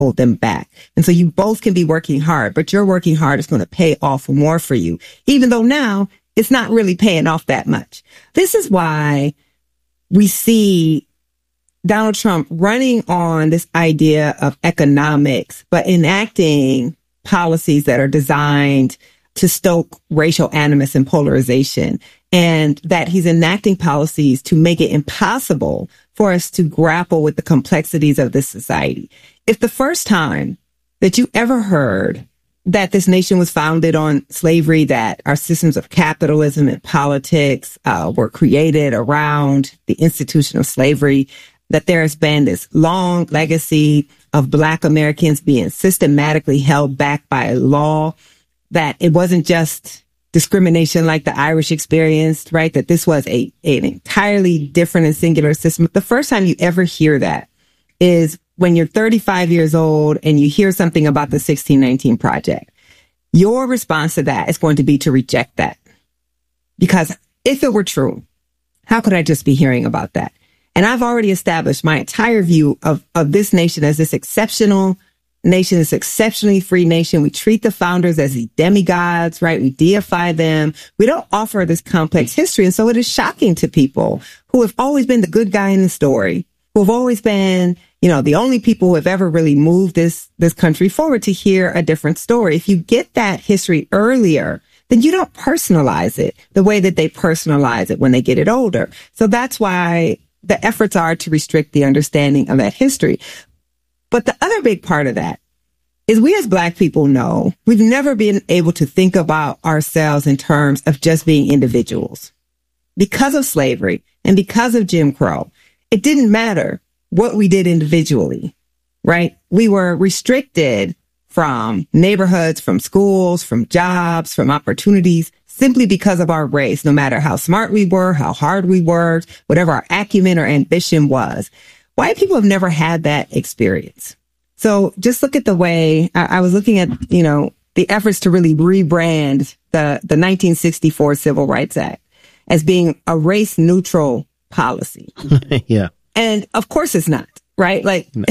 hold them back. And so you both can be working hard, but your working hard is going to pay off more for you, even though now it's not really paying off that much. This is why we see Donald Trump running on this idea of economics, but enacting policies that are designed to stoke racial animus and polarization, and that he's enacting policies to make it impossible for us to grapple with the complexities of this society. If the first time that you ever heard that this nation was founded on slavery, that our systems of capitalism and politics were created around the institution of slavery, that there has been this long legacy of Black Americans being systematically held back by law, that it wasn't just discrimination like the Irish experienced, right? That this was an entirely different and singular system. The first time you ever hear that is when you're 35 years old and you hear something about the 1619 Project. Your response to that is going to be to reject that. Because if it were true, how could I just be hearing about that? And I've already established my entire view of this nation as this exceptional nation, this exceptionally free nation. We treat the founders as the demigods, right? We deify them. We don't offer this complex history. And so it is shocking to people who have always been the good guy in the story, who have always been, the only people who have ever really moved this country forward, to hear a different story. If you get that history earlier, then you don't personalize it the way that they personalize it when they get it older. So that's why the efforts are to restrict the understanding of that history. But the other big part of that is we as Black people know we've never been able to think about ourselves in terms of just being individuals. Because of slavery and because of Jim Crow, it didn't matter what we did individually, right? We were restricted from neighborhoods, from schools, from jobs, from opportunities, simply because of our race, no matter how smart we were, how hard we worked, whatever our acumen or ambition was. White people have never had that experience. So just look at the way I was looking at, the efforts to really rebrand the 1964 Civil Rights Act as being a race neutral policy. Yeah. And of course it's not, right? No.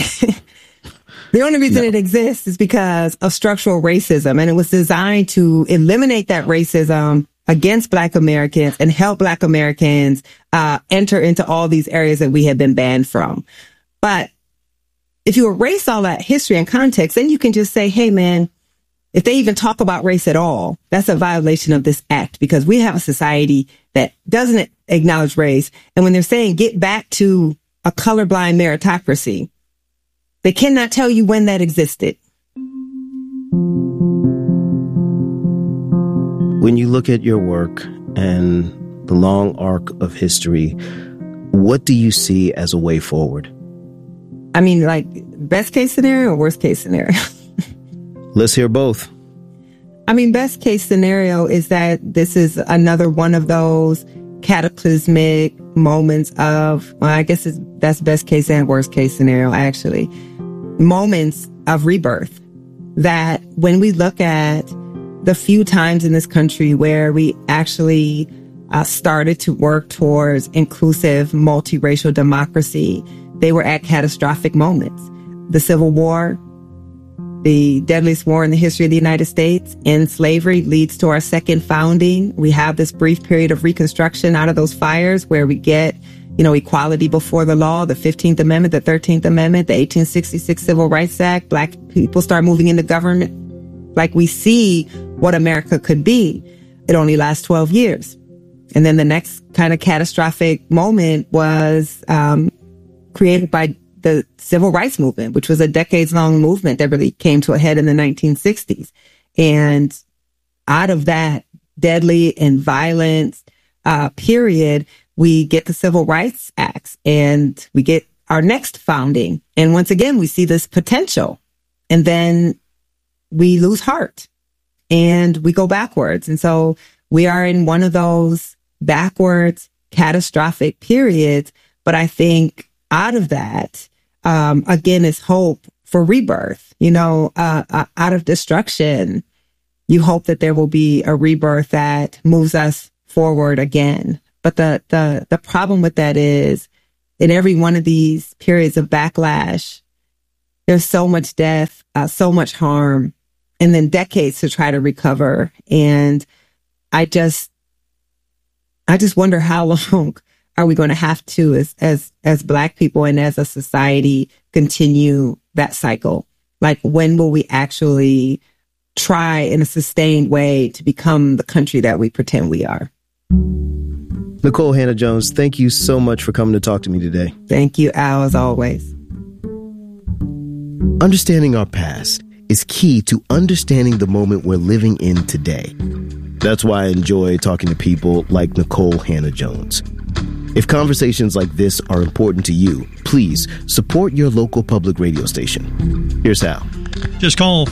The only reason it exists is because of structural racism. And it was designed to eliminate that racism against Black Americans and help Black Americans enter into all these areas that we had been banned from. But if you erase all that history and context, then you can just say, hey, man, if they even talk about race at all, that's a violation of this act, because we have a society that doesn't acknowledge race. And when they're saying get back to a colorblind meritocracy, they cannot tell you when that existed. When you look at your work and the long arc of history, what do you see as a way forward? I mean, like best case scenario or worst case scenario? Let's hear both. I mean, best case scenario is that this is another one of those cataclysmic moments of, well, I guess that's best case and worst case scenario, actually. Moments of rebirth, that when we look at the few times in this country where we actually started to work towards inclusive multiracial democracy, they were at catastrophic moments. The Civil War, the deadliest war in the history of the United States, and slavery leads to our second founding. We have this brief period of Reconstruction out of those fires where we get equality before the law, the 15th Amendment, the 13th Amendment, the 1866 Civil Rights Act. Black people start moving into government. Like, we see what America could be. It only lasts 12 years. And then the next kind of catastrophic moment was created by the Civil Rights Movement, which was a decades-long movement that really came to a head in the 1960s. And out of that deadly and violent period, we get the Civil Rights Acts and we get our next founding. And once again, we see this potential. And then we lose heart and we go backwards. And so we are in one of those backwards, catastrophic periods. But I think out of that, again, is hope for rebirth. Out of destruction, you hope that there will be a rebirth that moves us forward again. But the problem with that is, in every one of these periods of backlash, There's so much death, so much harm, and then decades to try to recover. And I just wonder how long are we going to have to, as Black people and as a society, continue that cycle? Like, when will we actually try in a sustained way to become the country that we pretend we are? Nikole Hannah-Jones, thank you so much for coming to talk to me today. Thank you, Al, as always. Understanding our past is key to understanding the moment we're living in today. That's why I enjoy talking to people like Nikole Hannah-Jones. If conversations like this are important to you, please support your local public radio station. Here's how. Just call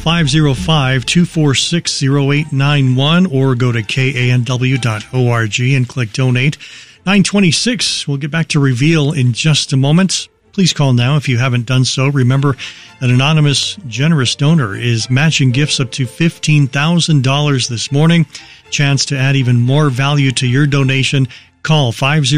505-246-0891 or go to kanw.org and click Donate. 926. We'll get back to Reveal in just a moment. Please call now if you haven't done so. Remember, an anonymous, generous donor is matching gifts up to $15,000 this morning. Chance to add even more value to your donation. Call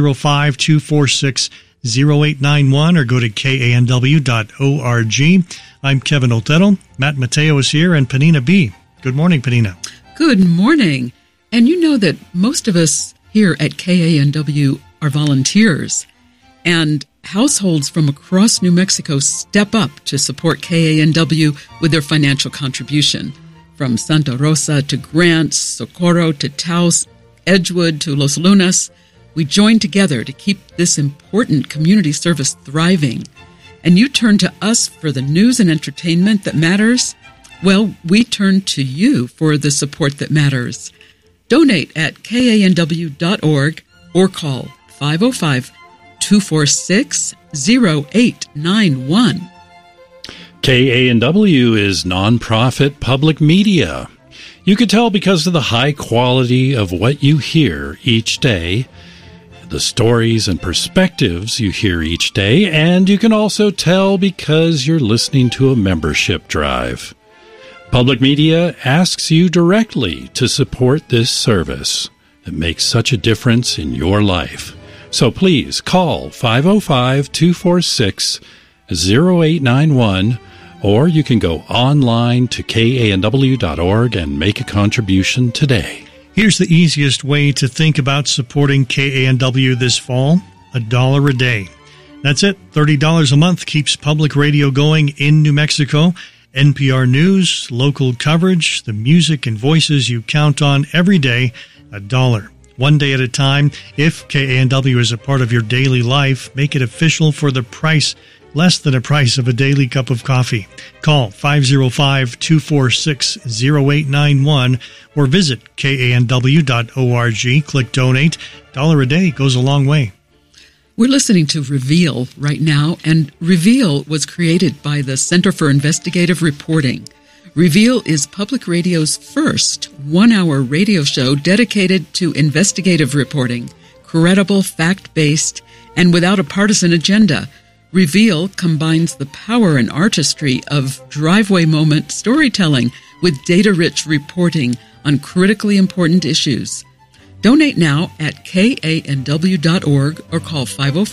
505-246-0891 or go to kanw.org. I'm Kevin Otero. Matt Mateo is here, and Panina B. Good morning, Panina. Good morning. And you know that most of us here at KANW are volunteers, and households from across New Mexico step up to support KANW with their financial contribution. From Santa Rosa to Grant, Socorro to Taos, Edgewood to Los Lunas, we join together to keep this important community service thriving. And you turn to us for the news and entertainment that matters? Well, we turn to you for the support that matters. Donate at kanw.org or call 505-246-0891. KANW is nonprofit public media. You could tell because of the high quality of what you hear each day, the stories and perspectives you hear each day, and you can also tell because you're listening to a membership drive. Public media asks you directly to support this service that makes such a difference in your life. So please call 505-246-0891, or you can go online to kanw.org and make a contribution today. Here's the easiest way to think about supporting KANW this fall: $1 a day. That's it. $30 a month keeps public radio going in New Mexico. NPR News, local coverage, the music and voices you count on every day, $1. One day at a time. If KANW is a part of your daily life, make it official for the price, less than a price of a daily cup of coffee. Call 505-246-0891 or visit kanw.org. Click Donate. $1 a day goes a long way. We're listening to Reveal right now, and Reveal was created by the Center for Investigative Reporting. Reveal is public radio's first one-hour radio show dedicated to investigative reporting, credible, fact-based, and without a partisan agenda. Reveal combines the power and artistry of driveway moment storytelling with data-rich reporting on critically important issues. Donate now at kanw.org or call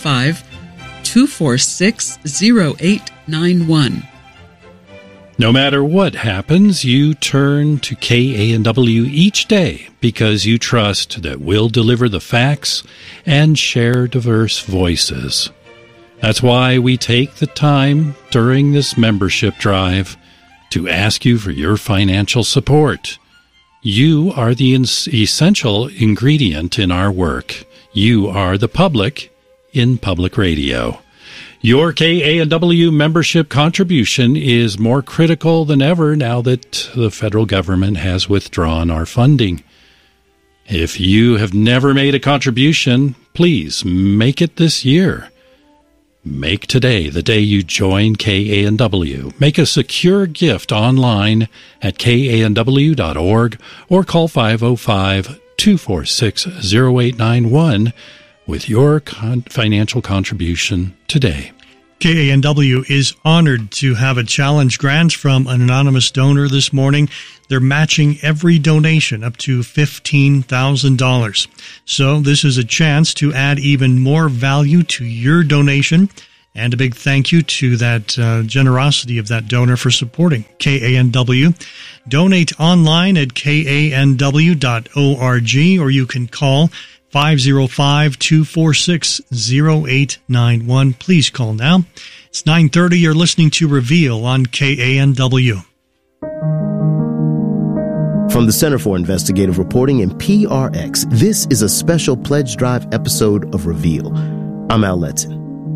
505-246-0891. No matter what happens, you turn to KANW each day because you trust that we'll deliver the facts and share diverse voices. That's why we take the time during this membership drive to ask you for your financial support. You are the essential ingredient in our work. You are the public in public radio. Your KANW membership contribution is more critical than ever now that the federal government has withdrawn our funding. If you have never made a contribution, please make it this year. Make today the day you join KANW. Make a secure gift online at kanw.org or call 505-246-0891 with your financial contribution today. KANW is honored to have a challenge grant from an anonymous donor this morning. They're matching every donation up to $15,000. So this is a chance to add even more value to your donation And a big thank you to that generosity of that donor for supporting KANW. Donate online at kanw.org, or you can call 505-246-0891. Please call now. It's 9:30. You're listening to Reveal on KANW. From the Center for Investigative Reporting and PRX, this is a special Pledge Drive episode of Reveal. I'm Al Letson.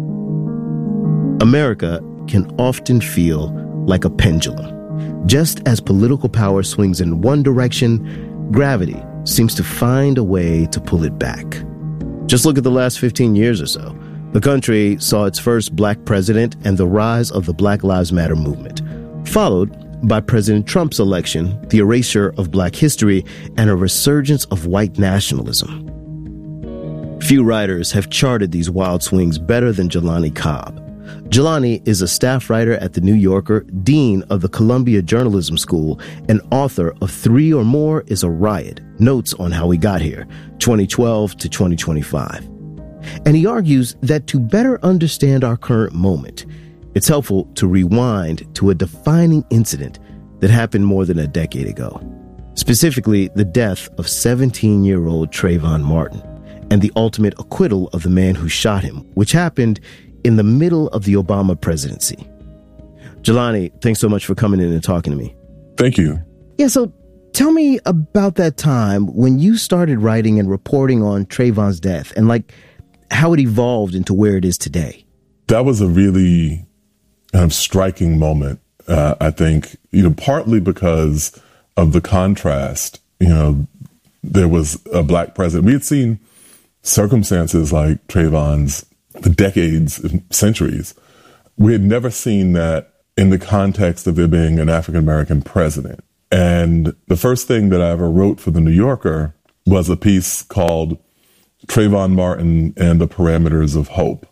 America can often feel like a pendulum. Just as political power swings in one direction, gravity seems to find a way to pull it back. Just look at the last 15 years or so. The country saw its first black president and the rise of the Black Lives Matter movement, followed by President Trump's election, the erasure of black history, and a resurgence of white nationalism. Few writers have charted these wild swings better than Jelani Cobb. Jelani is a staff writer at The New Yorker, dean of the Columbia Journalism School, and author of Three or More is a Riot, Notes on How We Got Here, 2012 to 2025. And he argues that to better understand our current moment, it's helpful to rewind to a defining incident that happened more than a decade ago. Specifically, the death of 17-year-old Trayvon Martin and the ultimate acquittal of the man who shot him, which happened in the middle of the Obama presidency. Jelani, thanks so much for coming in and talking to me. Thank you. Yeah, so tell me about that time when you started writing and reporting on Trayvon's death and how it evolved into where it is today. That was a really striking moment, I think, partly because of the contrast. There was a black president. We had seen circumstances like Trayvon's for decades, centuries. We had never seen that in the context of there being an African-American president. And the first thing that I ever wrote for The New Yorker was a piece called Trayvon Martin and the Parameters of Hope.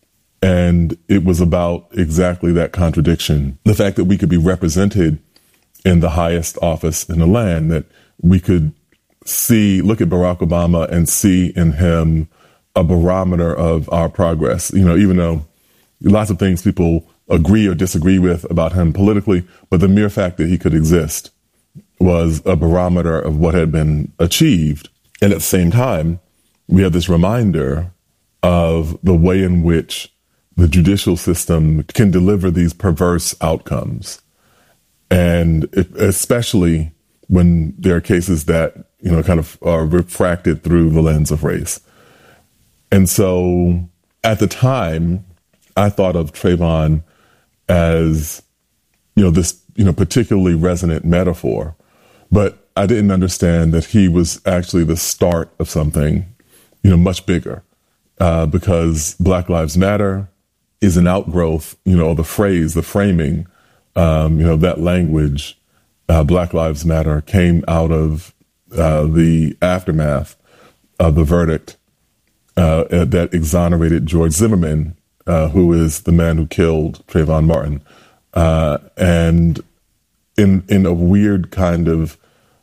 And it was about exactly that contradiction. The fact that we could be represented in the highest office in the land, that we could look at Barack Obama and see in him a barometer of our progress, even though lots of things people agree or disagree with about him politically, but the mere fact that he could exist was a barometer of what had been achieved. And at the same time, we have this reminder of the way in which the judicial system can deliver these perverse outcomes. And especially when there are cases that, kind of are refracted through the lens of race. And so at the time, I thought of Trayvon as, this, particularly resonant metaphor, but I didn't understand that he was actually the start of something, much bigger, because Black Lives Matter is an outgrowth, the phrase, the framing, that language, Black Lives Matter, came out of the aftermath of the verdict that exonerated George Zimmerman, who is the man who killed Trayvon Martin. And in a weird kind of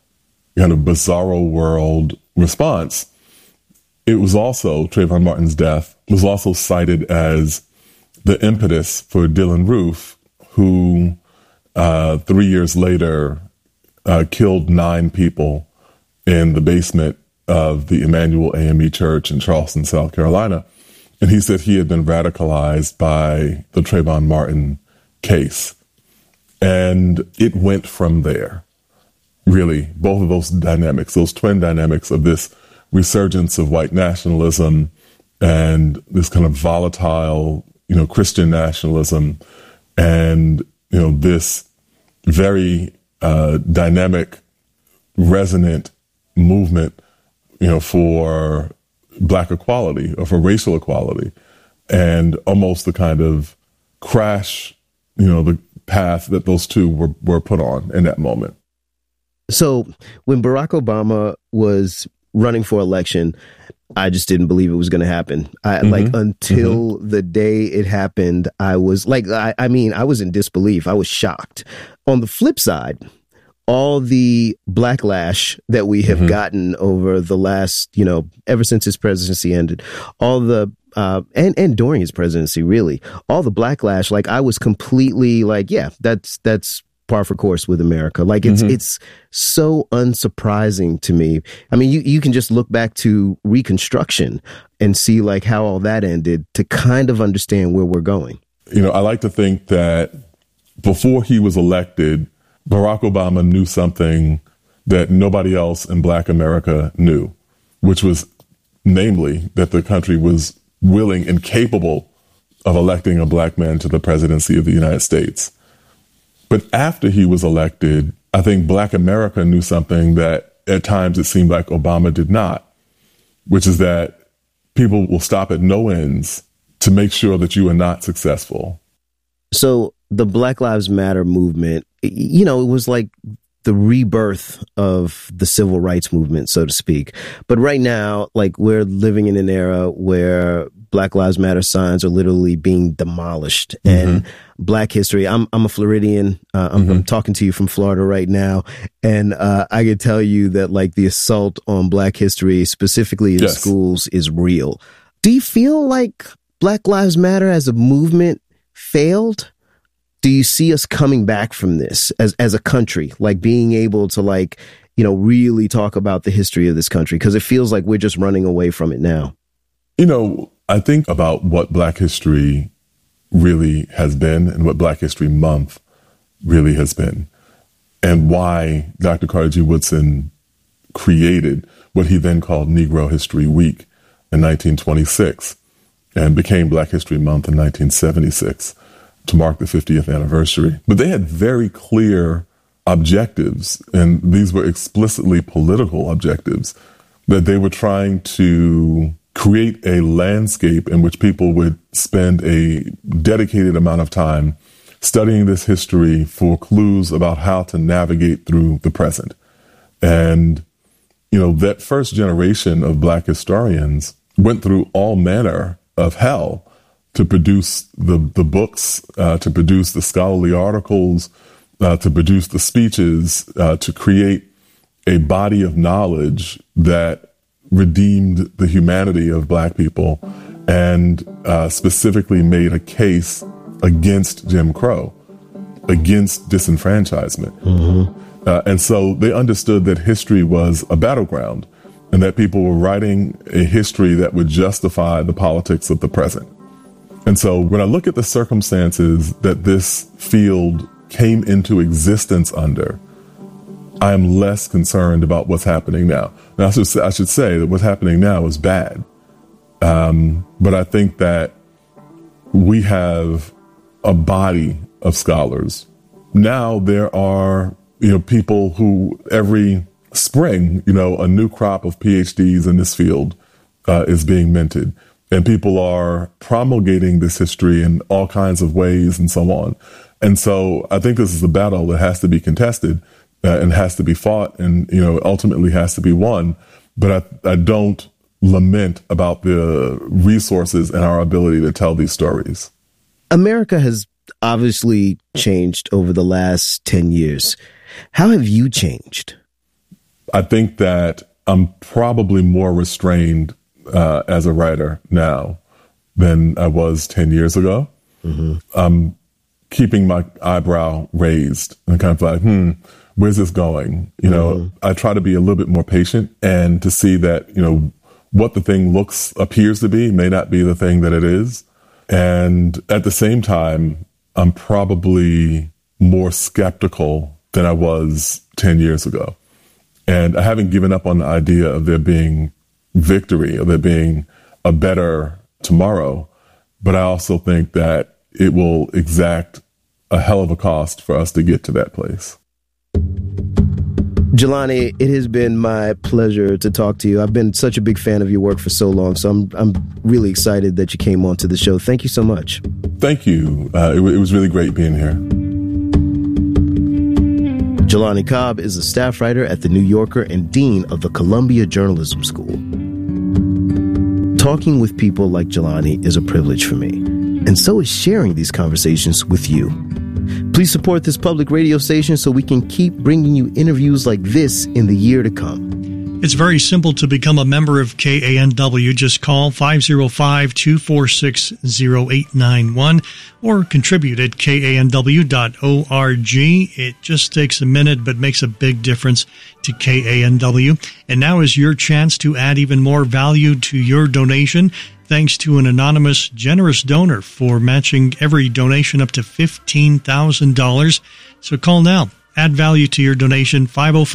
bizarro world response, it was also, Trayvon Martin's death was also cited as the impetus for Dylann Roof, who 3 years later killed 9 people in the basement of the Emmanuel AME Church in Charleston, South Carolina. And he said he had been radicalized by the Trayvon Martin case. And it went from there, really, both of those dynamics, those twin dynamics of this resurgence of white nationalism and this kind of volatile, Christian nationalism, and, this very dynamic, resonant movement, for Black equality or for racial equality, and almost the kind of crash, the path that those two were put on in that moment. So when Barack Obama was running for election, I just didn't believe it was going to happen. Until the day it happened, I was I was in disbelief. I was shocked. On the flip side, all the backlash that we have gotten over the last, ever since his presidency ended, all the and during his presidency, really, all the backlash, like I was completely like, yeah, that's par for course with America. Like it's so unsurprising to me. I mean, you can just look back to Reconstruction and see like how all that ended to kind of understand where we're going. You know, I like to think that before he was elected, Barack Obama knew something that nobody else in Black America knew, which was namely that the country was willing and capable of electing a Black man to the presidency of the United States. But after he was elected, I think Black America knew something that at times it seemed like Obama did not, which is that people will stop at no ends to make sure that you are not successful. So the Black Lives Matter movement, you know, it was like the rebirth of the civil rights movement, so to speak. But right now, like we're living in an era where Black Lives Matter signs are literally being demolished and Black history. I'm a Floridian. I'm talking to you from Florida right now. And I can tell you that like the assault on Black history, specifically in schools, is real. Do you feel like Black Lives Matter as a movement failed? Do you see us coming back from this as a country, like being able to like, you know, really talk about the history of this country? Because it feels like we're just running away from it now. You know, I think about what Black history really has been and what Black History Month really has been, and why Dr. Carter G. Woodson created what he then called Negro History Week in 1926 and became Black History Month in 1976 to mark the 50th anniversary. But they had very clear objectives, and these were explicitly political objectives, that they were trying to create a landscape in which people would spend a dedicated amount of time studying this history for clues about how to navigate through the present. And, you know, that first generation of Black historians went through all manner of hell to produce the books, to produce the scholarly articles, to produce the speeches, to create a body of knowledge that redeemed the humanity of Black people and specifically made a case against Jim Crow, against disenfranchisement. And so they understood that history was a battleground and that people were writing a history that would justify the politics of the present. And so when I look at the circumstances that this field came into existence under, I am less concerned about what's happening now. Now, I should say that what's happening now is bad. But I think that we have a body of scholars. Now there are, you know, people who every spring, you know, a new crop of PhDs in this field is being minted. And people are promulgating this history in all kinds of ways and so on. And so I think this is a battle that has to be contested and has to be fought and, you know, ultimately has to be won. But I don't lament about the resources and our ability to tell these stories. America has obviously changed over the last 10 years. How have you changed? I think that I'm probably more restrained as a writer now than I was 10 years ago. I'm keeping my eyebrow raised and kind of like, where's this going? You know, I try to be a little bit more patient and to see that, you know, what the thing appears to be may not be the thing that it is. And at the same time, I'm probably more skeptical than I was 10 years ago. And I haven't given up on the idea of there being victory, or there being a better tomorrow. But I also think that it will exact a hell of a cost for us to get to that place. Jelani, it has been my pleasure to talk to you. I've been such a big fan of your work for so long, so I'm really excited that you came onto the show. Thank you so much. Thank you. It was really great being here. Jelani Cobb is a staff writer at The New Yorker and dean of the Columbia Journalism School. Talking with people like Jelani is a privilege for me, and so is sharing these conversations with you. Please support this public radio station so we can keep bringing you interviews like this in the year to come. It's very simple to become a member of KANW. Just call 505-246-0891 or contribute at kanw.org. It just takes a minute but makes a big difference to KANW. And now is your chance to add even more value to your donation, thanks to an anonymous, generous donor for matching every donation up to $15,000. So call now. Add value to your donation,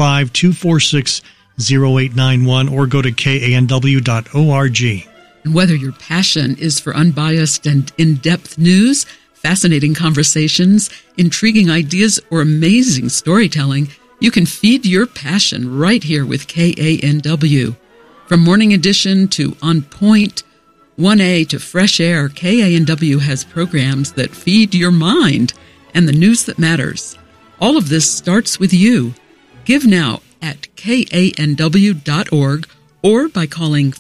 505-246-0891, or go to kanw.org. And whether your passion is for unbiased and in-depth news, fascinating conversations, intriguing ideas, or amazing storytelling, you can feed your passion right here with KANW. From Morning Edition to On Point, 1A to Fresh Air, KANW has programs that feed your mind and the news that matters. All of this starts with you. Give now at kanw.org or by calling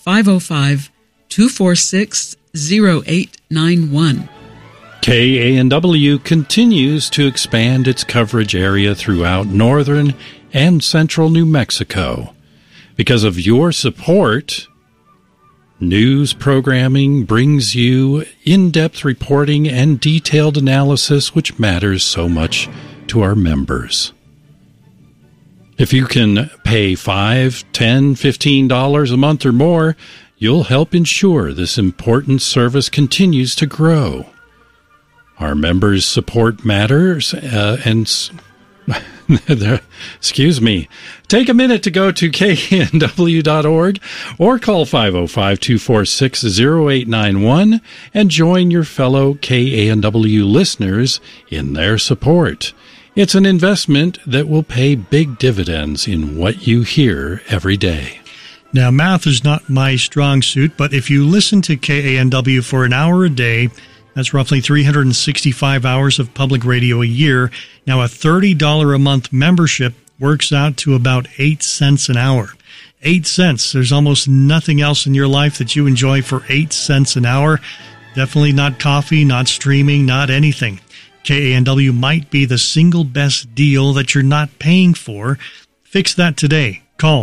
505-246-0891. KANW continues to expand its coverage area throughout northern and central New Mexico. Because of your support, news programming brings you in-depth reporting and detailed analysis, which matters so much to our members. If you can pay $5, $10, $15 a month or more, you'll help ensure this important service continues to grow. Our members' support matters, excuse me. Take a minute to go to kanw.org or call 505-246-0891 and join your fellow KANW listeners in their support. It's an investment that will pay big dividends in what you hear every day. Now, math is not my strong suit, but if you listen to KANW for an hour a day, that's roughly 365 hours of public radio a year. Now, a $30 a month membership works out to about 8 cents an hour. 8 cents. There's almost nothing else in your life that you enjoy for 8 cents an hour. Definitely not coffee, not streaming, not anything. KANW might be the single best deal that you're not paying for. Fix that today. Call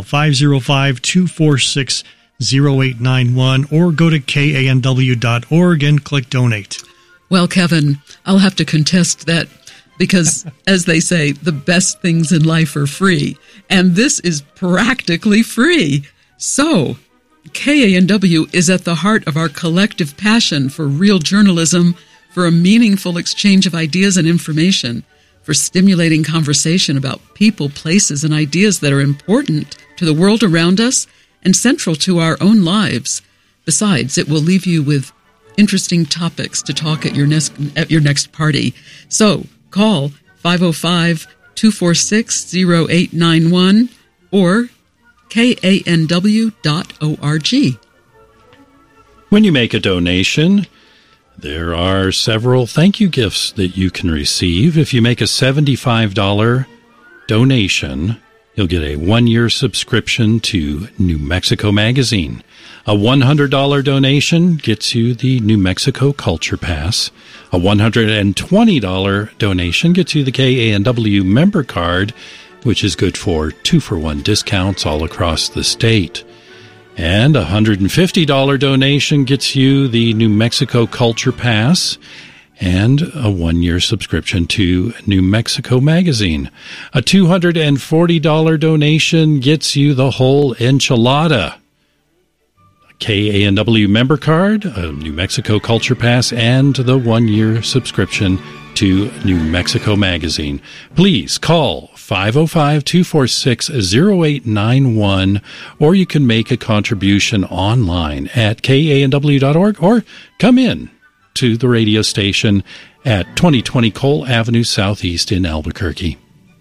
505-246-0891 or go to kanw.org and click donate. Well, Kevin, I'll have to contest that because, as they say, the best things in life are free, and this is practically free. So, KANW is at the heart of our collective passion for real journalism, for a meaningful exchange of ideas and information, for stimulating conversation about people, places, and ideas that are important to the world around us and central to our own lives. Besides, it will leave you with interesting topics to talk at your next party. So, call 505-246-0891 or kanw.org. When you make a donation, there are several thank you gifts that you can receive. If you make a $75 donation, you'll get a 1-year subscription to New Mexico Magazine. A $100 donation gets you the New Mexico Culture Pass. A $120 donation gets you the KANW member card, which is good for 2-for-1 discounts all across the state. And a $150 donation gets you the New Mexico Culture Pass and a 1-year subscription to New Mexico Magazine. A $240 donation gets you the whole enchilada. A KANW member card, a New Mexico Culture Pass, and the 1-year subscription to New Mexico Magazine. Please call 505-246-0891, or you can make a contribution online at kanw.org, or come in to the radio station at 2020 Cole Avenue Southeast in Albuquerque.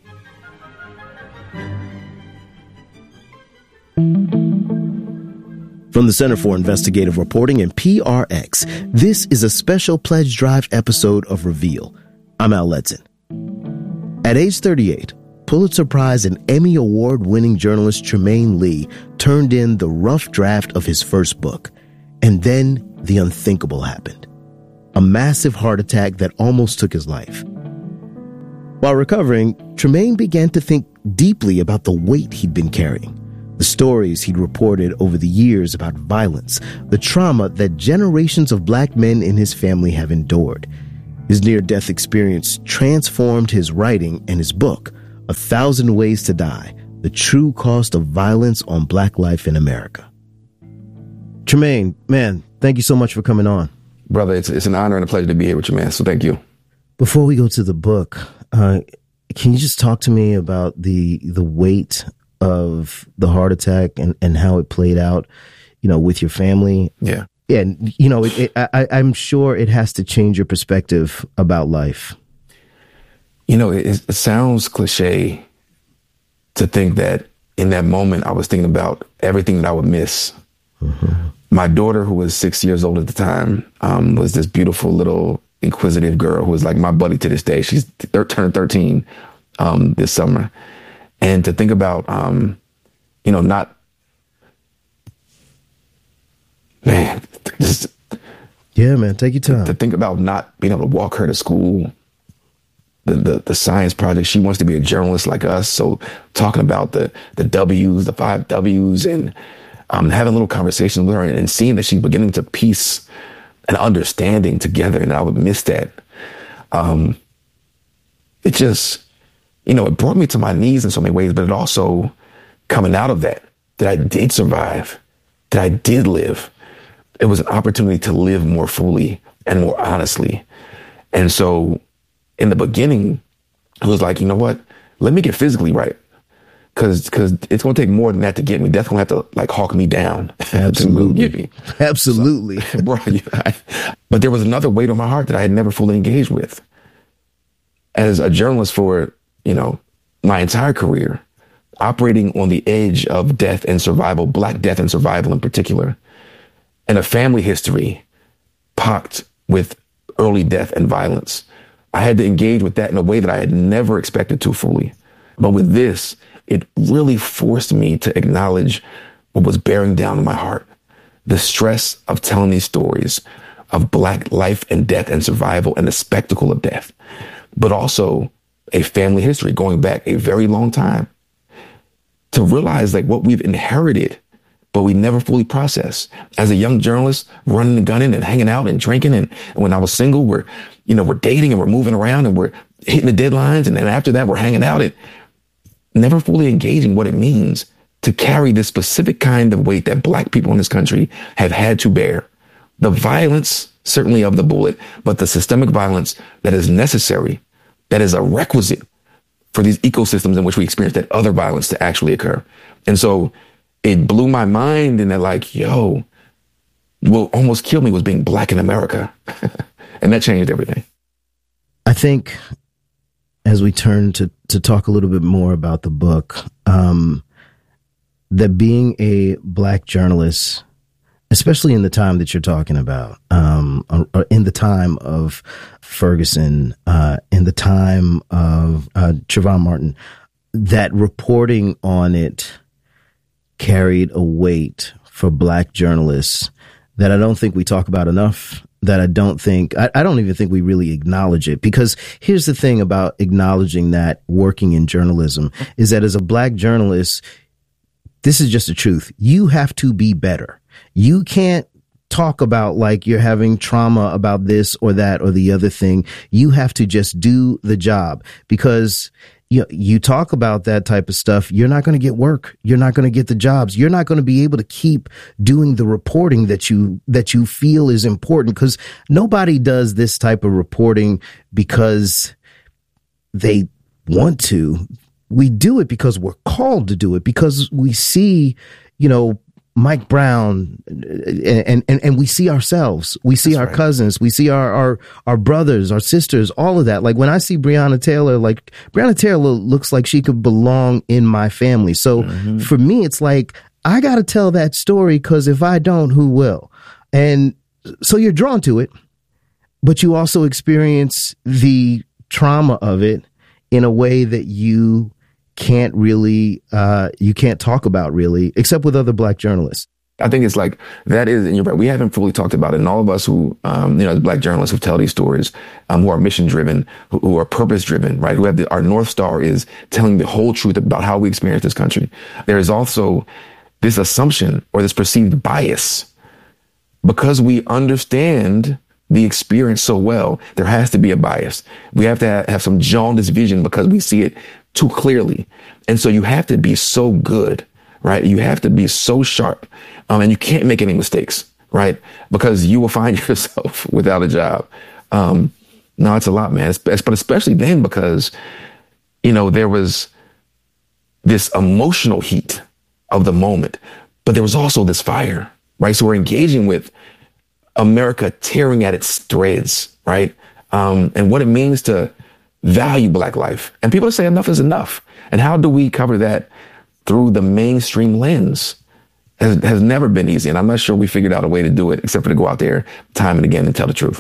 From the Center for Investigative Reporting and PRX, this is a special Pledge Drive episode of Reveal. I'm Al Letson. At age 38, Pulitzer Prize and Emmy Award-winning journalist Trymaine Lee turned in the rough draft of his first book. And then the unthinkable happened. A massive heart attack that almost took his life. While recovering, Trymaine began to think deeply about the weight he'd been carrying. The stories he'd reported over the years about violence, the trauma that generations of black men in his family have endured. His near-death experience transformed his writing and his book, 1,000 Ways to Die, The True Cost of Violence on Black Life in America. Tremaine, man, thank you so much for coming on. Brother, it's an honor and a pleasure to be here with you, man. So thank you. Before we go to the book, can you just talk to me about the weight of the heart attack and how it played out, with your family? Yeah. Yeah. And, I'm sure it has to change your perspective about life. It sounds cliche to think that in that moment I was thinking about everything that I would miss. Mm-hmm. My daughter, who was 6 years old at the time, was this beautiful little inquisitive girl who was like my buddy to this day. She's turned 13 this summer. And to think about, not, man, just. Yeah, man, take your time. To think about not being able to walk her to school, the science project. She wants to be a journalist like us. So talking about the W's, the 5 W's, and having little conversations with her and seeing that she's beginning to piece an understanding together, and I would miss that. It just, it brought me to my knees in so many ways, but it also, coming out of that I did survive, that I did live. It was an opportunity to live more fully and more honestly. And so in the beginning, it was like, you know what? Let me get physically right. Cause it's going to take more than that to get me. Death's going to have to hawk me down. Absolutely. To get me. Absolutely. So, but there was another weight on my heart that I had never fully engaged with. As a journalist for, my entire career, operating on the edge of death and survival, Black death and survival in particular, and a family history pocked with early death and violence, I had to engage with that in a way that I had never expected to fully. But with this, it really forced me to acknowledge what was bearing down on my heart, the stress of telling these stories of Black life and death and survival and the spectacle of death, but also a family history going back a very long time, to realize like what we've inherited, but we never fully process. As a young journalist, running and gunning and hanging out and drinking. And when I was single, we're dating and we're moving around and we're hitting the deadlines. And then after that, we're hanging out and never fully engaging what it means to carry this specific kind of weight that Black people in this country have had to bear. The violence, certainly of the bullet, but the systemic violence that is necessary, that is a requisite for these ecosystems in which we experience that other violence to actually occur. And so it blew my mind in that what almost killed me was being Black in America. And that changed everything. I think as we turn to talk a little bit more about the book, that being a Black journalist, especially in the time that you're talking about, in the time of Ferguson, in the time of Trayvon Martin, that reporting on it carried a weight for Black journalists that I don't think we talk about enough, that I don't even think we really acknowledge it. Because here's the thing about acknowledging that working in journalism is that as a Black journalist, this is just the truth. You have to be better. You can't talk about like you're having trauma about this or that or the other thing. You have to just do the job, because you talk about that type of stuff, you're not going to get work. You're not going to get the jobs. You're not going to be able to keep doing the reporting that you feel is important, because nobody does this type of reporting because they want to. We do it because we're called to do it, because we see, Mike Brown, and we see ourselves, we see our cousins, we see our brothers, our sisters, all of that. Like when I see Breonna Taylor looks like she could belong in my family. So for me, it's like, I got to tell that story, because if I don't, who will? And so you're drawn to it, but you also experience the trauma of it in a way that you can't talk about really, except with other Black journalists. I think it's like, that is, and you're right, we haven't fully talked about it. And all of us who, as Black journalists who tell these stories, who are mission driven, who are purpose driven, right? Who have our North Star is telling the whole truth about how we experience this country. There is also this assumption or this perceived bias. Because we understand the experience so well, there has to be a bias. We have to have some jaundiced vision because we see it too clearly. And so you have to be so good, right? You have to be so sharp, and you can't make any mistakes, right? Because you will find yourself without a job. No, it's a lot, man. But especially then because, there was this emotional heat of the moment, but there was also this fire, right? So we're engaging with America tearing at its threads, right? And what it means to value Black life. And people say enough is enough. And how do we cover that through the mainstream lens? Has never been easy. And I'm not sure we figured out a way to do it except for to go out there time and again and tell the truth.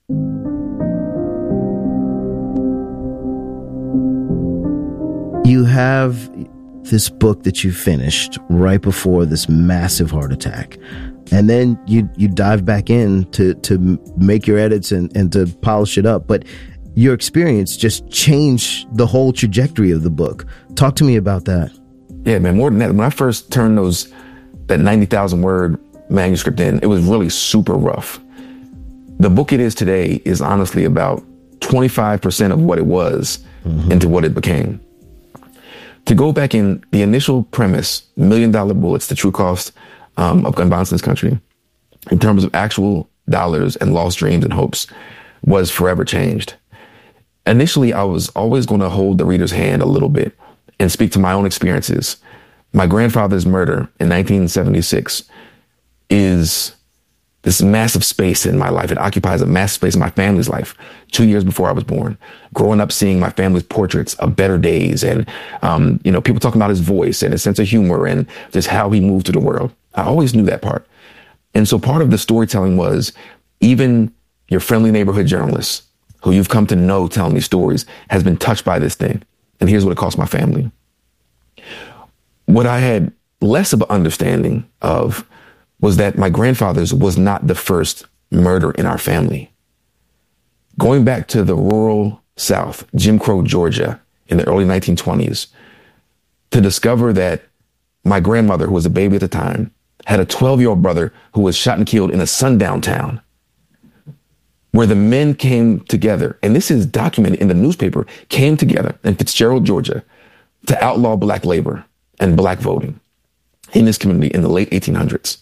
You have this book that you finished right before this massive heart attack. And then you dive back in to make your edits and to polish it up. But your experience just changed the whole trajectory of the book. Talk to me about that. Yeah, man, more than that. When I first turned that 90,000 word manuscript in, it was really super rough. The book it is today is honestly about 25% of what it was into what it became. To go back in, the initial premise, $1 million bullets, the true cost of gun violence in this country, in terms of actual dollars and lost dreams and hopes, was forever changed. Initially, I was always going to hold the reader's hand a little bit and speak to my own experiences. My grandfather's murder in 1976 is this massive space in my life. It occupies a massive space in my family's life. 2 years before I was born, growing up, seeing my family's portraits of better days and, people talking about his voice and his sense of humor and just how he moved through the world. I always knew that part. And so part of the storytelling was even your friendly neighborhood journalist who you've come to know telling these stories has been touched by this thing. And here's what it cost my family. What I had less of an understanding of was that my grandfather's was not the first murder in our family. Going back to the rural South, Jim Crow, Georgia, in the early 1920s, to discover that my grandmother, who was a baby at the time, had a 12-year-old brother who was shot and killed in a sundown town, where the men came together, and this is documented in the newspaper, came together in Fitzgerald, Georgia, to outlaw Black labor and Black voting in this community in the late 1800s.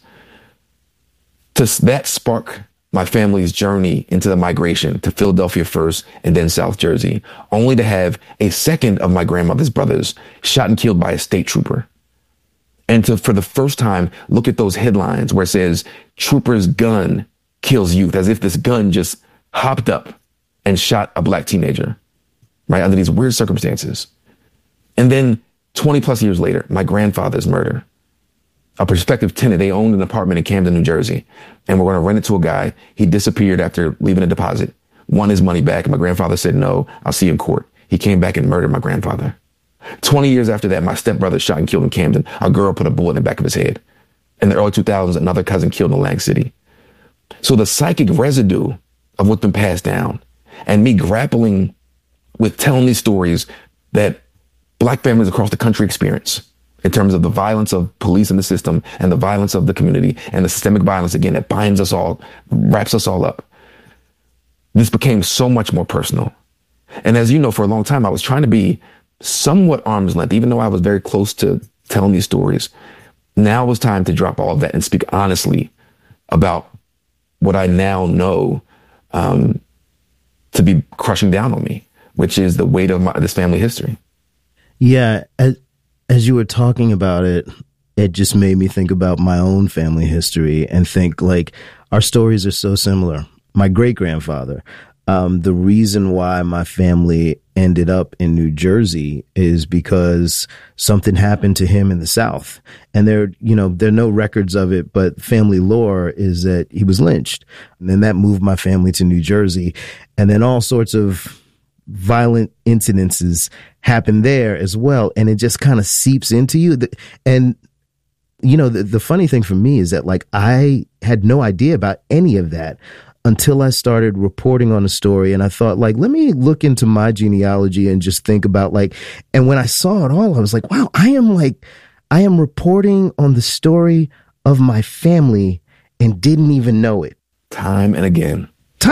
That sparked my family's journey into the migration to Philadelphia first and then South Jersey, only to have a second of my grandmother's brothers shot and killed by a state trooper. And to, for the first time, look at those headlines where it says, trooper's gun kills youth, as if this gun just hopped up and shot a Black teenager, right, under these weird circumstances. And then 20 plus years later, my grandfather's murder. A prospective tenant, they owned an apartment in Camden, New Jersey, and we're going to rent it to a guy. He disappeared after leaving a deposit, won his money back. And my grandfather said, no, I'll see you in court. He came back and murdered my grandfather. 20 years after that, my stepbrother shot and killed in Camden. A girl put a bullet in the back of his head. In the early 2000s, another cousin killed in Atlantic City. So the psychic residue of what's been passed down and me grappling with telling these stories that Black families across the country experience in terms of the violence of police in the system and the violence of the community and the systemic violence, again, that binds us all, wraps us all up. This became so much more personal. And as you know, for a long time, I was trying to be somewhat arm's length, even though I was very close to telling these stories. Now it was time to drop all of that and speak honestly about what I now know to be crushing down on me, which is the weight of this family history. Yeah. As you were talking about it, it just made me think about my own family history and think like our stories are so similar. My great grandfather, the reason why my family ended up in New Jersey is because something happened to him in the South. And there are no records of it, but family lore is that he was lynched. And then that moved my family to New Jersey. And then all sorts of violent incidences happen there as well. And it just kind of seeps into you. And the funny thing for me is that like I had no idea about any of that until I started reporting on a story. And I thought, like, let me look into my genealogy and just think about like, and when I saw it all, I was like, wow, I am reporting on the story of my family and didn't even know it. Time and again.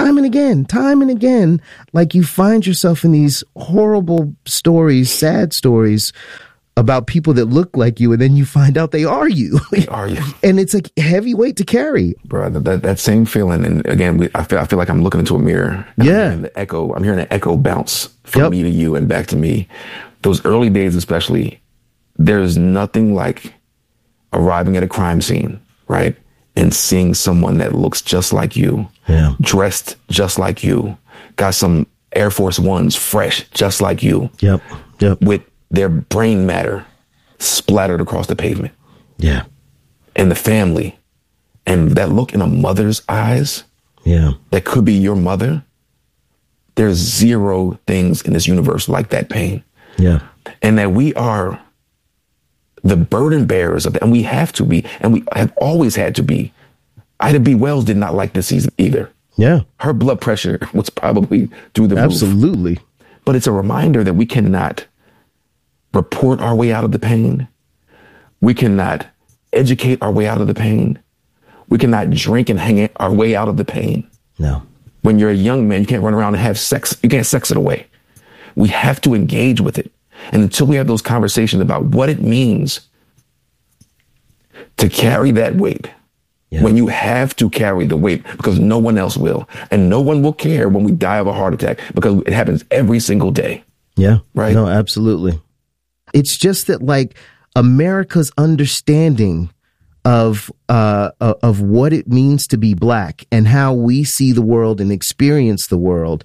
Like you find yourself in these horrible stories, sad stories about people that look like you, and then you find out they are you. They are you. And it's a heavy weight to carry. Bro, that same feeling. And again, I feel like I'm looking into a mirror. Yeah. I'm hearing an echo bounce from me to you and back to me. Those early days especially, there's nothing like arriving at a crime scene, right? And seeing someone that looks just like you, dressed just like you, got some Air Force Ones fresh just like you. Yep. With their brain matter splattered across the pavement. Yeah. And the family. And that look in a mother's eyes. Yeah. That could be your mother. There's zero things in this universe like that pain. Yeah. And that we are the burden bearers of that. And we have to be. And we have always had to be. Ida B. Wells did not like this season either. Yeah. Her blood pressure was probably through the roof. Absolutely. But it's a reminder that we cannot report our way out of the pain. We cannot educate our way out of the pain. We cannot drink and hang our way out of the pain. No. When you're a young man, you can't run around and have sex. You can't sex it away. We have to engage with it. And until we have those conversations about what it means to carry that weight, when you have to carry the weight because no one else will, and no one will care when we die of a heart attack because it happens every single day. Yeah. Right. No, absolutely. It's just that like America's understanding of what it means to be Black and how we see the world and experience the world,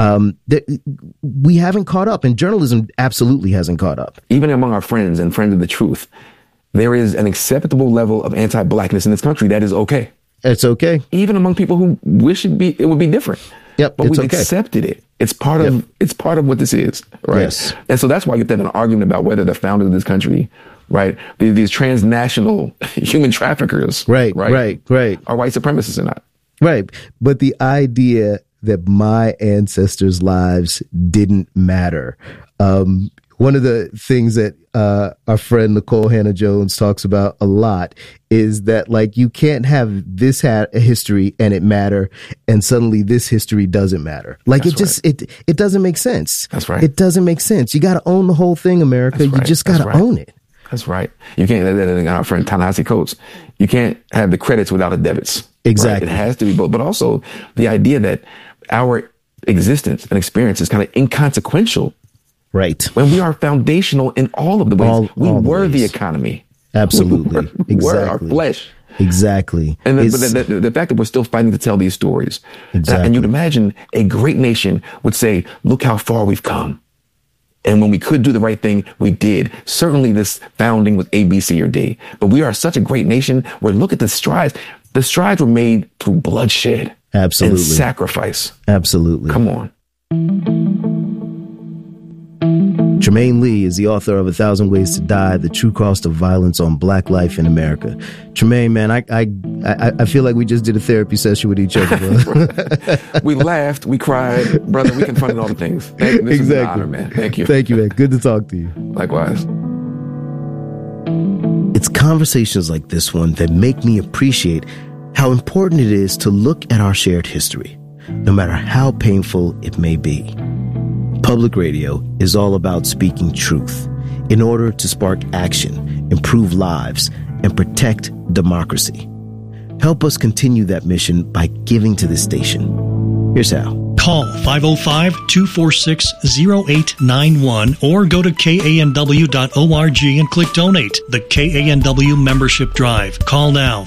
we haven't caught up, and journalism absolutely hasn't caught up. Even among our friends and friends of the truth, there is an acceptable level of anti-Blackness in this country that is okay. It's okay. Even among people who wish it would be different. Yep, but we've accepted it. It's part of what this is, right? Yes. And so that's why you have to have an argument about whether the founders of this country, right, these transnational human traffickers, right, are white supremacists or not. Right. But the idea that my ancestors' lives didn't matter. One of the things that our friend Nicole Hannah-Jones talks about a lot is that, like, you can't have this history and it matter, and suddenly this history doesn't matter. Like, it doesn't make sense. That's right. It doesn't make sense. You got to own the whole thing, America. You just got to own it. That's right. You can't, our friend Ta-Nehisi Coates, you can't have the credits without the debits. Exactly. Right? It has to be both. But also the idea that our existence and experience is kind of inconsequential. Right. When we are foundational in all of the ways. We were the economy. Absolutely. We were our flesh. Exactly. And the fact that we're still fighting to tell these stories. Exactly. And you'd imagine a great nation would say, look how far we've come. And when we could do the right thing, we did. Certainly this founding was A, B, C, or D. But we are such a great nation where look at the strides. The strides were made through bloodshed. Absolutely. And sacrifice. Absolutely. Come on. Trymaine Lee is the author of 1,000 Ways to Die, The True Cost of Violence on Black Life in America. Trymaine, man, I feel like we just did a therapy session with each other. We laughed, we cried, brother, we confronted all the things. This is an honor, man. Thank you. Thank you, man. Good to talk to you. Likewise. It's conversations like this one that make me appreciate how important it is to look at our shared history, no matter how painful it may be. Public radio is all about speaking truth in order to spark action, improve lives, and protect democracy. Help us continue that mission by giving to this station. Here's how. Call 505-246-0891 or go to KANW.org and click Donate. The KANW Membership Drive. Call now,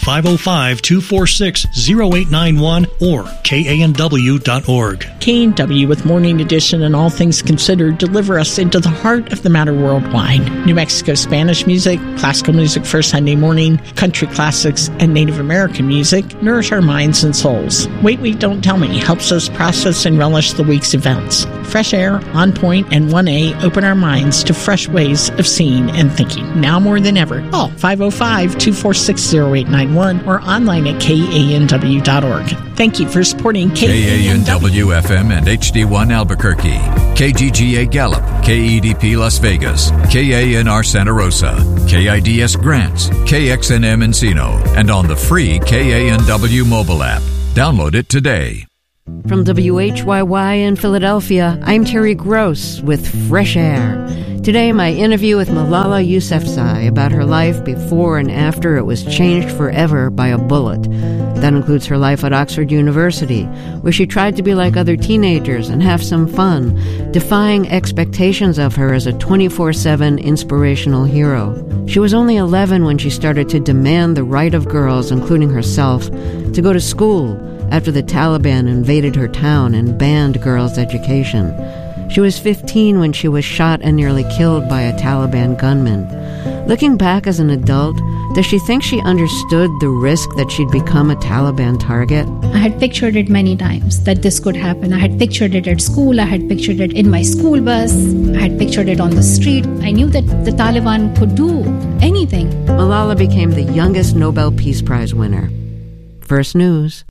505-246-0891 or KANW.org. KANW with Morning Edition and All Things Considered deliver us into the heart of the matter worldwide. New Mexico Spanish music, classical music for Sunday morning, country classics, and Native American music nourish our minds and souls. Wait, Don't Tell Me helps us process news and relish the week's events. Fresh Air, On Point, and 1A open our minds to fresh ways of seeing and thinking. Now more than ever. Call 505-246-0891 or online at kanw.org. Thank you for supporting KANW-FM and HD1 Albuquerque, KGGA Gallup, KEDP Las Vegas, KANR Santa Rosa, KIDS Grants, KXNM Encino, and on the free KANW mobile app. Download it today. From WHYY in Philadelphia, I'm Terry Gross with Fresh Air. Today, my interview with Malala Yousafzai about her life before and after it was changed forever by a bullet. That includes her life at Oxford University, where she tried to be like other teenagers and have some fun, defying expectations of her as a 24/7 inspirational hero. She was only 11 when she started to demand the right of girls, including herself, to go to school after the Taliban invaded her town and banned girls' education. She was 15 when she was shot and nearly killed by a Taliban gunman. Looking back as an adult, does she think she understood the risk that she'd become a Taliban target? I had pictured it many times, that this could happen. I had pictured it at school. I had pictured it in my school bus. I had pictured it on the street. I knew that the Taliban could do anything. Malala became the youngest Nobel Peace Prize winner. First News.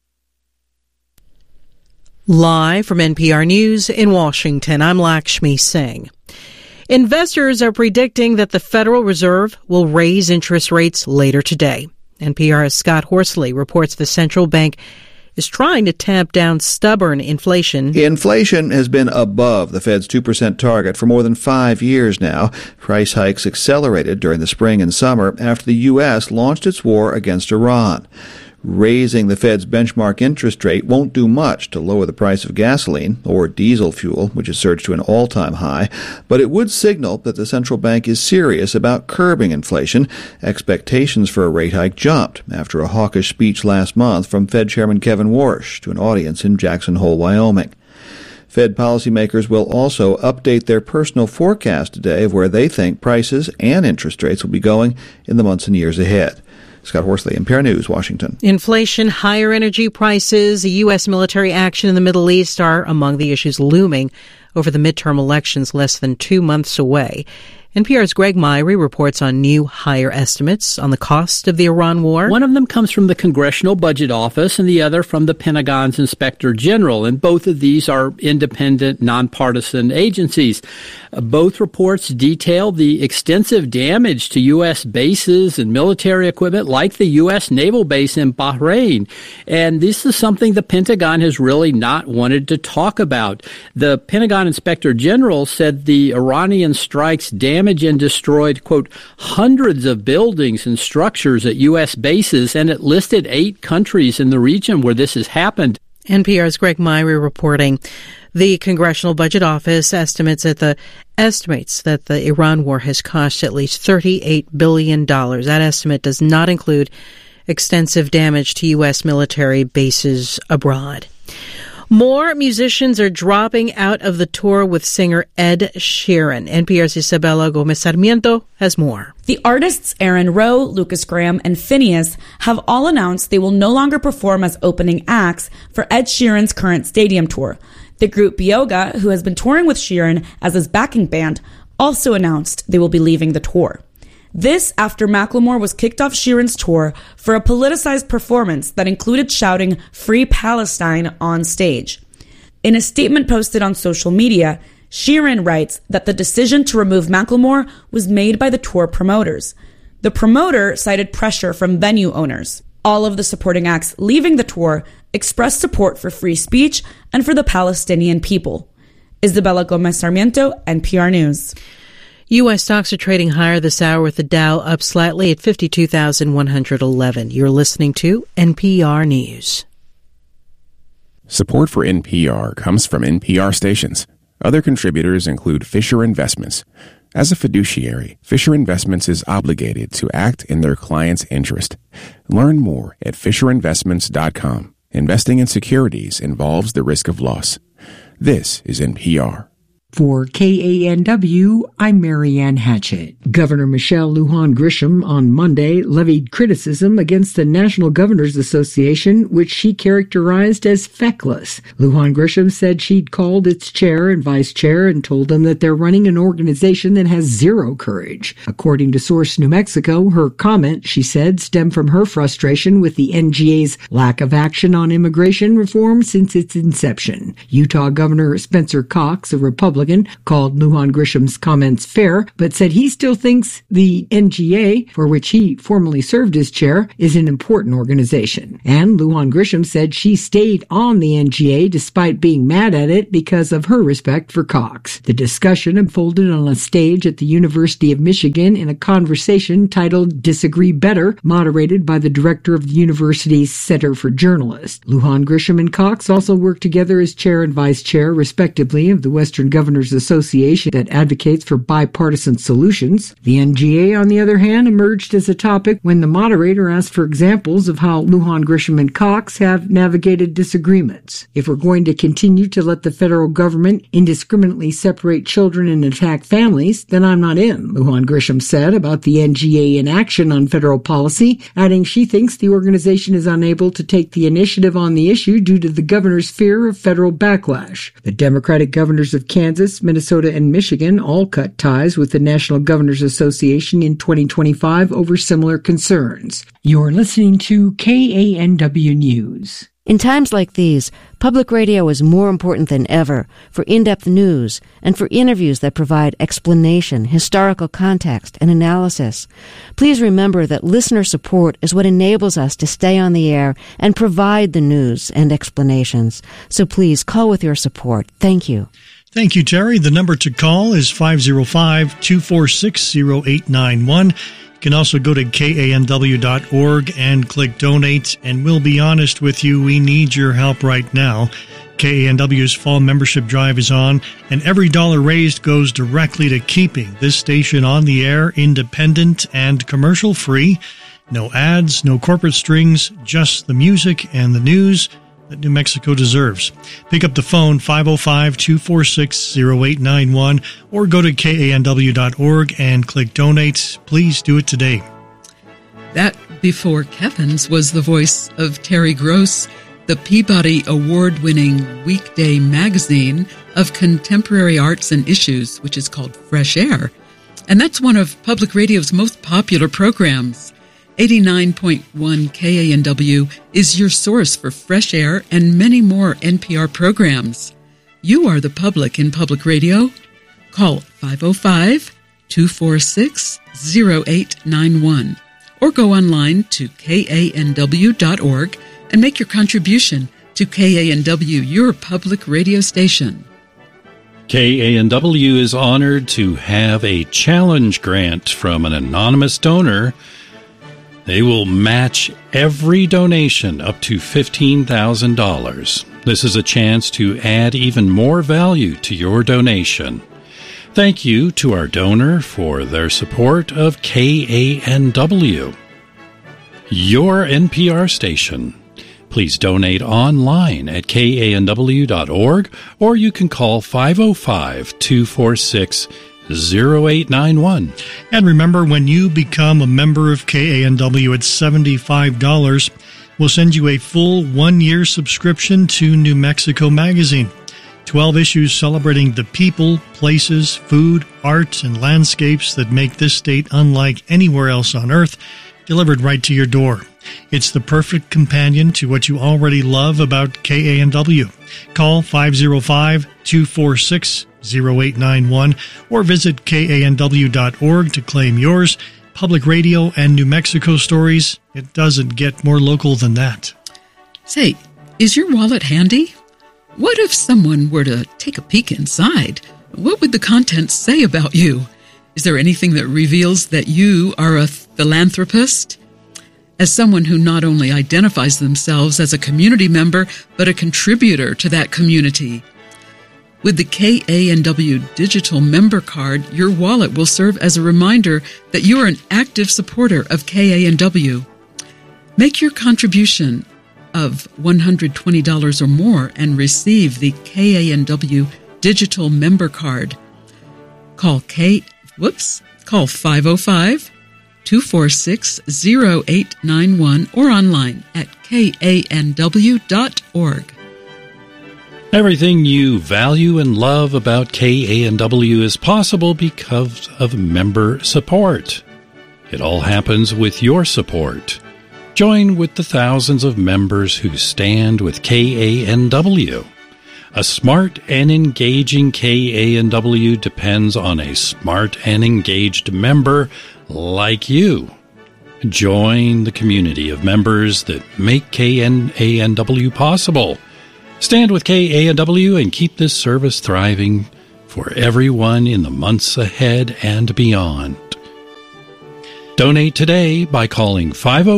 Live from NPR News in Washington, I'm Lakshmi Singh. Investors are predicting that the Federal Reserve will raise interest rates later today. NPR's Scott Horsley reports the central bank is trying to tamp down stubborn inflation. Inflation has been above the Fed's 2% target for more than 5 years now. Price hikes accelerated during the spring and summer after the U.S. launched its war against Iran. Raising the Fed's benchmark interest rate won't do much to lower the price of gasoline or diesel fuel, which has surged to an all-time high, but it would signal that the central bank is serious about curbing inflation. Expectations for a rate hike jumped after a hawkish speech last month from Fed Chairman Kevin Warsh to an audience in Jackson Hole, Wyoming. Fed policymakers will also update their personal forecast today of where they think prices and interest rates will be going in the months and years ahead. Scott Horsley, NPR News, Washington. Inflation, higher energy prices, the U.S. military action in the Middle East are among the issues looming over the midterm elections less than 2 months away. NPR's Greg Myrie reports on new higher estimates on the cost of the Iran war. One of them comes from the Congressional Budget Office and the other from the Pentagon's Inspector General. And both of these are independent, nonpartisan agencies. Both reports detail the extensive damage to U.S. bases and military equipment like the U.S. naval base in Bahrain. And this is something the Pentagon has really not wanted to talk about. The Pentagon Inspector General said the Iranian strikes damaged and destroyed, quote, hundreds of buildings and structures at U.S. bases, and it listed 8 countries in the region where this has happened. NPR's Greg Myrie reporting. The Congressional Budget Office estimates that the Iran war has cost at least $38 billion. That estimate does not include extensive damage to U.S. military bases abroad. More musicians are dropping out of the tour with singer Ed Sheeran. NPR's Isabella Gomez Sarmiento has more. The artists Aaron Rowe, Lucas Graham, and Phineas have all announced they will no longer perform as opening acts for Ed Sheeran's current stadium tour. The group Bioga, who has been touring with Sheeran as his backing band, also announced they will be leaving the tour. This after Macklemore was kicked off Sheeran's tour for a politicized performance that included shouting "Free Palestine" on stage. In a statement posted on social media, Sheeran writes that the decision to remove Macklemore was made by the tour promoters. The promoter cited pressure from venue owners. All of the supporting acts leaving the tour expressed support for free speech and for the Palestinian people. Isabella Gomez Sarmiento, NPR News. U.S. stocks are trading higher this hour with the Dow up slightly at 52,111. You're listening to NPR News. Support for NPR comes from NPR stations. Other contributors include Fisher Investments. As a fiduciary, Fisher Investments is obligated to act in their client's interest. Learn more at FisherInvestments.com. Investing in securities involves the risk of loss. This is NPR. For KANW, I'm Marianne Hatchett. Governor Michelle Lujan Grisham on Monday levied criticism against the National Governors Association, which she characterized as feckless. Lujan Grisham said she'd called its chair and vice chair and told them that they're running an organization that has zero courage. According to Source New Mexico, her comment, she said, stemmed from her frustration with the NGA's lack of action on immigration reform since its inception. Utah Governor Spencer Cox, a Republican, called Lujan Grisham's comments fair, but said he still thinks the NGA, for which he formerly served as chair, is an important organization. And Lujan Grisham said she stayed on the NGA despite being mad at it because of her respect for Cox. The discussion unfolded on a stage at the University of Michigan in a conversation titled Disagree Better, moderated by the director of the university's Center for Journalists. Lujan Grisham and Cox also worked together as chair and vice chair, respectively, of the Western Governors Association that advocates for bipartisan solutions. The NGA, on the other hand, emerged as a topic when the moderator asked for examples of how Lujan Grisham and Cox have navigated disagreements. If we're going to continue to let the federal government indiscriminately separate children and attack families, then I'm not in, Lujan Grisham said about the NGA inaction on federal policy, adding she thinks the organization is unable to take the initiative on the issue due to the governor's fear of federal backlash. The Democratic governors of Kansas, Minnesota, and Michigan all cut ties with the National Governors Association in 2025 over similar concerns. You're listening to KANW News. In times like these, public radio is more important than ever for in-depth news and for interviews that provide explanation, historical context, and analysis. Please remember that listener support is what enables us to stay on the air and provide the news and explanations. So please call with your support. Thank you. Thank you, Terry. The number to call is 505-246-0891. You can also go to kanw.org and click donate, and we'll be honest with you, we need your help right now. KANW's fall membership drive is on, and every dollar raised goes directly to keeping this station on the air, independent and commercial-free. No ads, no corporate strings, just the music and the news that New Mexico deserves. Pick up the phone, 505-246-0891, or go to kanw.org and click donate. Please do it today. That Before Kevin's was the voice of Terry Gross, the Peabody Award-winning weekday magazine of contemporary arts and issues, which is called Fresh Air. And that's one of public radio's most popular programs. 89.1 KANW is your source for fresh air and many more NPR programs. You are the public in public radio. Call 505-246-0891 or go online to kanw.org and make your contribution to KANW, your public radio station. KANW is honored to have a challenge grant from an anonymous donor. They will match every donation up to $15,000. This is a chance to add even more value to your donation. Thank you to our donor for their support of KANW, your NPR station. Please donate online at kanw.org, or you can call 505-246-0891. And remember, when you become a member of KANW at $75, we'll send you a full 1-year subscription to New Mexico Magazine. 12 issues celebrating the people, places, food, art, and landscapes that make this state unlike anywhere else on Earth, delivered right to your door. It's the perfect companion to what you already love about KANW. Call 505-246-0891 or visit kanw.org to claim yours. Public radio and New Mexico stories, it doesn't get more local than that. Say, is your wallet handy? What if someone were to take a peek inside? What would the contents say about you? Is there anything that reveals that you are a philanthropist? As someone who not only identifies themselves as a community member, but a contributor to that community. With the KANW Digital Member Card, your wallet will serve as a reminder that you are an active supporter of KANW. Make your contribution of $120 or more and receive the KANW digital member card. Call 505-246-0891 or online at kanw.org. Everything you value and love about KANW is possible because of member support. It all happens with your support. Join with the thousands of members who stand with KANW. A smart and engaging KANW depends on a smart and engaged member like you. Join the community of members that make KANW possible. Stand with KANW and keep this service thriving for everyone in the months ahead and beyond. Donate today by calling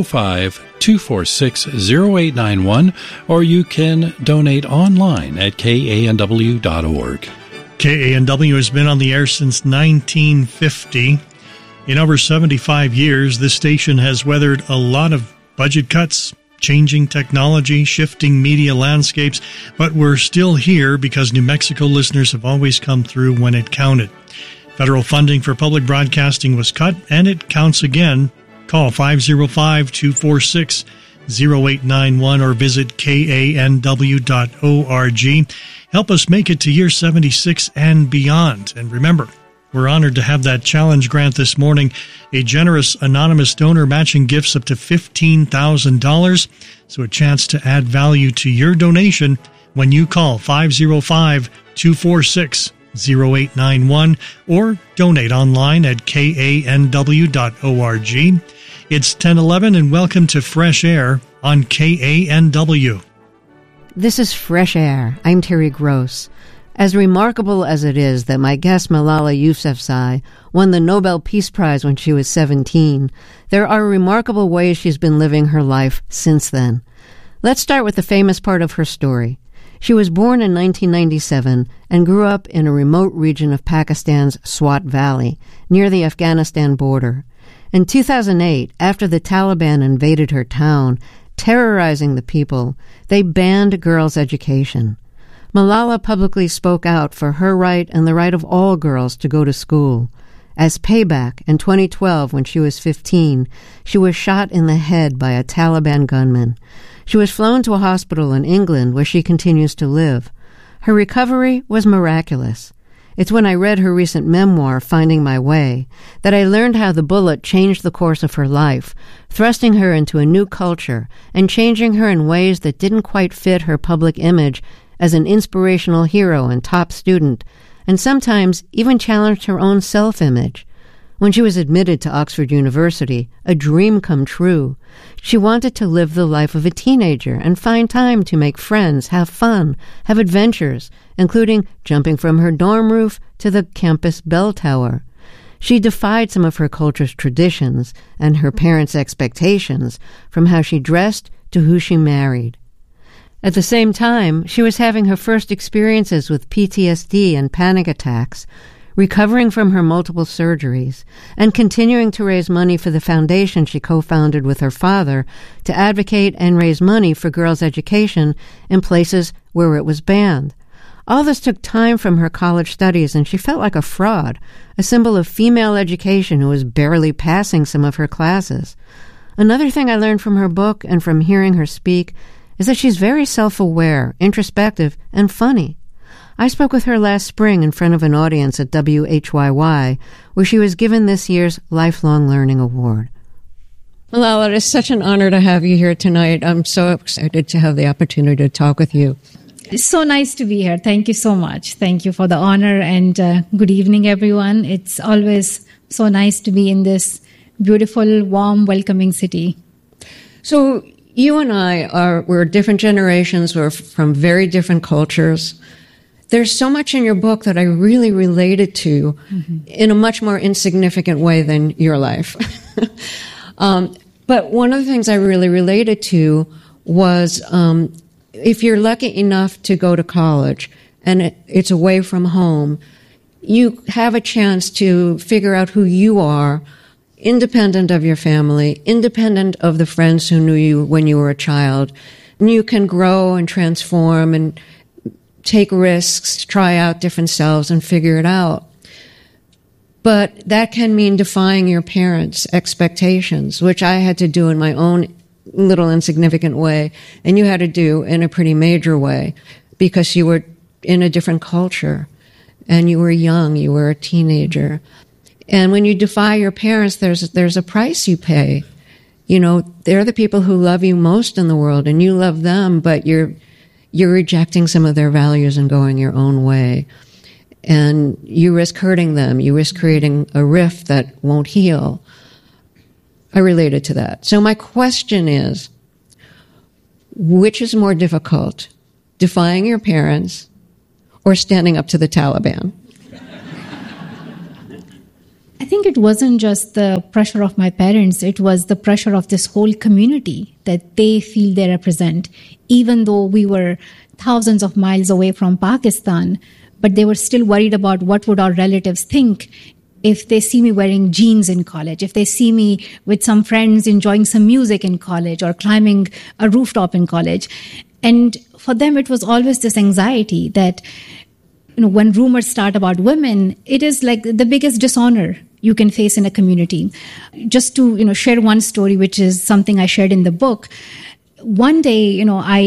505-246-0891, or you can donate online at kanw.org. KANW has been on the air since 1950. In over 75 years, this station has weathered a lot of budget cuts, changing technology, shifting media landscapes, but we're still here because New Mexico listeners have always come through when it counted. Federal funding for public broadcasting was cut, and it counts again. Call 505-246-0891 or visit kanw.org. Help us make it to year 76 and beyond. And remember, we're honored to have that challenge grant this morning, a generous anonymous donor matching gifts up to $15,000. So a chance to add value to your donation when you call 505-246-0891 or donate online at kanw.org. It's 10:11 and welcome to Fresh Air on KANW. This is Fresh Air. I'm Terry Gross. As remarkable as it is that my guest Malala Yousafzai won the Nobel Peace Prize when she was 17, there are remarkable ways she's been living her life since then. Let's start with the famous part of her story. She was born in 1997 and grew up in a remote region of Pakistan's Swat Valley, near the Afghanistan border. In 2008, after the Taliban invaded her town, terrorizing the people, they banned girls' education. Malala publicly spoke out for her right and the right of all girls to go to school. As payback, in 2012, when she was 15, she was shot in the head by a Taliban gunman. She was flown to a hospital in England where she continues to live. Her recovery was miraculous. It's when I read her recent memoir, Finding My Way, that I learned how the bullet changed the course of her life, thrusting her into a new culture and changing her in ways that didn't quite fit her public image as an inspirational hero and top student, and sometimes even challenged her own self-image. When she was admitted to Oxford University, a dream come true, she wanted to live the life of a teenager and find time to make friends, have fun, have adventures, including jumping from her dorm roof to the campus bell tower. She defied some of her culture's traditions and her parents' expectations, from how she dressed to who she married. At the same time, she was having her first experiences with PTSD and panic attacks, recovering from her multiple surgeries, and continuing to raise money for the foundation she co-founded with her father to advocate and raise money for girls' education in places where it was banned. All this took time from her college studies, and she felt like a fraud, a symbol of female education who was barely passing some of her classes. Another thing I learned from her book and from hearing her speak is that she's very self-aware, introspective, and funny. I spoke with her last spring in front of an audience at WHYY, where she was given this year's Lifelong Learning Award. Malala, it's such an honor to have you here tonight. I'm so excited to have the opportunity to talk with you. It's so nice to be here. Thank you so much. Thank you for the honor, and good evening, everyone. It's always so nice to be in this beautiful, warm, welcoming city. So you and we're different generations. We're from very different cultures. There's so much in your book that I really related to in a much more insignificant way than your life. But one of the things I really related to was if you're lucky enough to go to college and it's away from home, you have a chance to figure out who you are, independent of your family, independent of the friends who knew you when you were a child. And you can grow and transform and take risks, try out different selves and figure it out. But that can mean defying your parents' expectations, which I had to do in my own little insignificant way, and you had to do in a pretty major way, because you were in a different culture, and you were young, you were a teenager. And when you defy your parents, there's a price you pay. You know, they're the people who love you most in the world, and you love them, but you're rejecting some of their values and going your own way. And you risk hurting them. You risk creating a rift that won't heal. I related to that. So my question is, which is more difficult, defying your parents or standing up to the Taliban? I think it wasn't just the pressure of my parents, it was the pressure of this whole community that they feel they represent, even though we were thousands of miles away from Pakistan, but they were still worried about what would our relatives think if they see me wearing jeans in college, if they see me with some friends enjoying some music in college or climbing a rooftop in college. And for them, it was always this anxiety that, you know, when rumors start about women, it is like the biggest dishonor you can face in a community. Just to, share one story, which is something I shared in the book. One day, I